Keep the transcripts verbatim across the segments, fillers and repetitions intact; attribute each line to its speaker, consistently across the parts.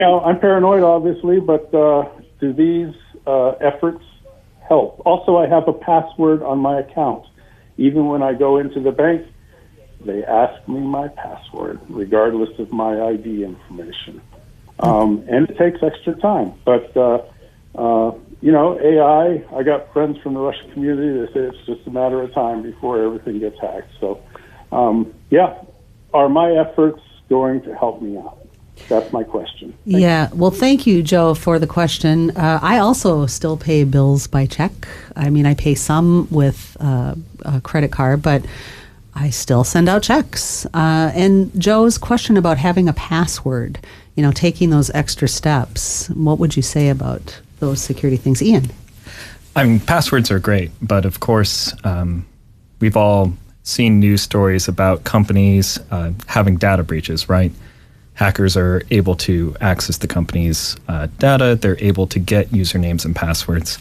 Speaker 1: Now, I'm paranoid, obviously, but uh, do these uh, efforts help? Also, I have a password on my account. Even when I go into the bank, they ask me my password, regardless of my I D information. Um, and it takes extra time. But, uh, uh, you know, A I, I got friends from the Russian community that say it's just a matter of time before everything gets hacked. So, um, yeah, are my efforts going to help me out? That's my question. Thank
Speaker 2: yeah. You. Well, thank you, Joe, for the question. Uh, I also still pay bills by check. I mean, I pay some with uh, a credit card, but I still send out checks. Uh, and Joe's question about having a password, you know, taking those extra steps, what would you say about those security things? Ian?
Speaker 3: I mean, passwords are great, but of course, um, we've all seen news stories about companies uh, having data breaches, right? Hackers are able to access the company's uh, data. They're able to get usernames and passwords.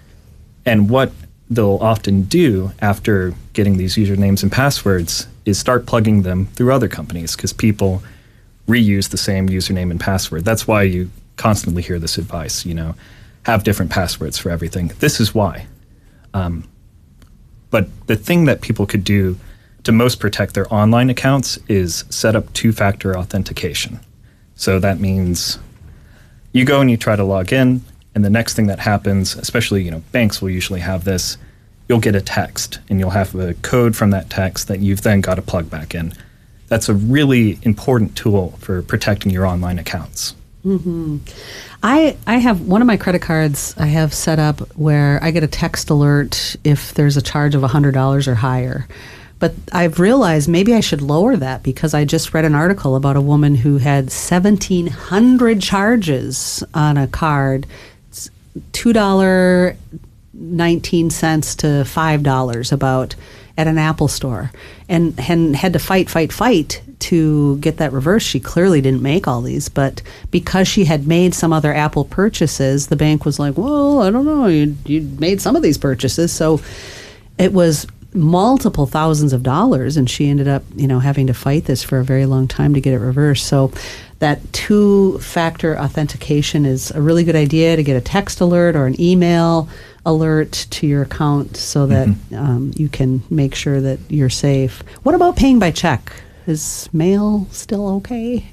Speaker 3: And what they'll often do after getting these usernames and passwords is start plugging them through other companies because people reuse the same username and password. That's why you constantly hear this advice, you know, have different passwords for everything. This is why. Um, but the thing that people could do to most protect their online accounts is set up two-factor authentication. So that means you go and you try to log in, and the next thing that happens, especially, you know, banks will usually have this, you'll get a text, and you'll have a code from that text that you've then got to plug back in. That's a really important tool for protecting your online accounts.
Speaker 2: Mm-hmm. I I have one of my credit cards I have set up where I get a text alert if there's a charge of one hundred dollars or higher. But I've realized maybe I should lower that because I just read an article about a woman who had seventeen hundred charges on a card. It's two dollars and nineteen cents to five dollars about at an Apple store, and, and had to fight, fight, fight to get that reversed. She clearly didn't make all these, but because she had made some other Apple purchases, the bank was like, well, I don't know, you you made some of these purchases. So it was multiple thousands of dollars, and she ended up, you know, having to fight this for a very long time to get it reversed. So that two-factor authentication is a really good idea, to get a text alert or an email alert to your account so that mm-hmm. um, you can make sure that you're safe. What about paying by check? Is mail still okay?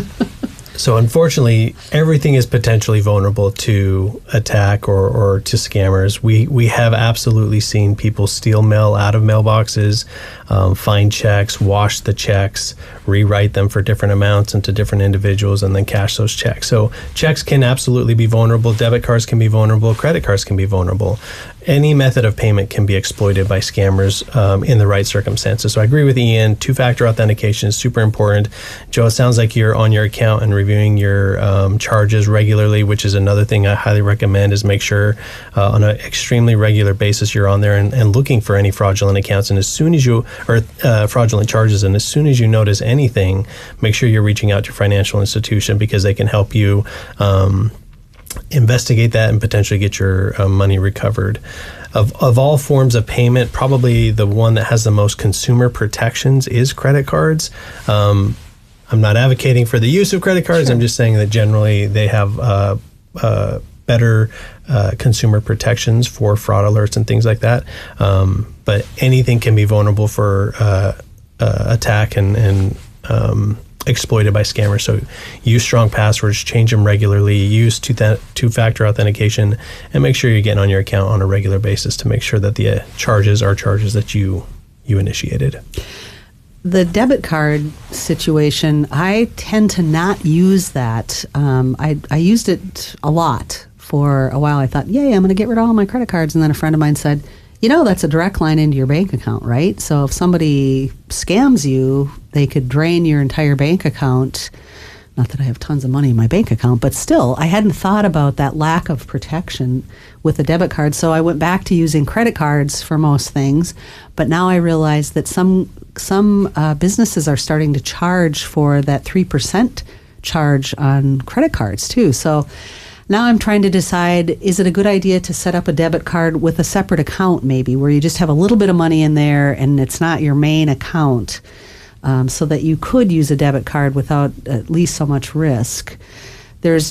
Speaker 4: So unfortunately, everything is potentially vulnerable to attack or, or to scammers. We we have absolutely seen people steal mail out of mailboxes, um, find checks, wash the checks, rewrite them for different amounts into different individuals, and then cash those checks. So checks can absolutely be vulnerable. Debit cards can be vulnerable. Credit cards can be vulnerable. Any method of payment can be exploited by scammers um, in the right circumstances. So I agree with Ian. Two-factor authentication is super important. Joe, it sounds like you're on your account and reviewing your um, charges regularly, which is another thing I highly recommend, is make sure uh, on an extremely regular basis you're on there and, and looking for any fraudulent accounts. And as soon as you, or uh, fraudulent charges, and as soon as you notice anything, make sure you're reaching out to your financial institution because they can help you um, investigate that and potentially get your uh, money recovered. Of of all forms of payment, probably the one that has the most consumer protections is credit cards. Um, I'm not advocating for the use of credit cards. Sure. I'm just saying that generally they have uh, uh, better uh, consumer protections for fraud alerts and things like that. Um, but anything can be vulnerable for uh, uh, attack and, and um, exploited by scammers. So use strong passwords, change them regularly, use two th- two-factor authentication, and make sure you're getting on your account on a regular basis to make sure that the uh, charges are charges that you you initiated.
Speaker 2: The debit card situation, I tend to not use that. Um, I, I used it a lot for a while. I thought, yay, I'm going to get rid of all my credit cards. And then a friend of mine said, you know, that's a direct line into your bank account, right? So if somebody scams you, they could drain your entire bank account. Not that I have tons of money in my bank account, but still, I hadn't thought about that lack of protection with a debit card. So I went back to using credit cards for most things. But now I realize that some some uh, businesses are starting to charge for that three percent charge on credit cards too. So now I'm trying to decide, is it a good idea to set up a debit card with a separate account maybe, where you just have a little bit of money in there and it's not your main account, um, so that you could use a debit card without at least so much risk. there's